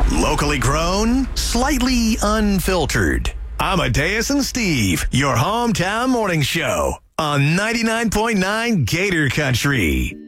Locally grown, slightly unfiltered. Amadeus and Steve, your hometown morning show on 99.9 Gator Country.